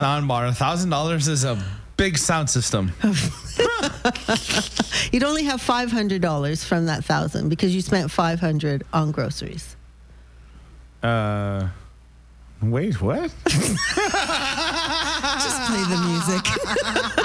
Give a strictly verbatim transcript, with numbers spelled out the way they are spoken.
Soundbar. A thousand dollars is a big sound system. You'd only have five hundred dollars from that thousand because you spent five hundred on groceries. Uh, wait, what? Just play the music.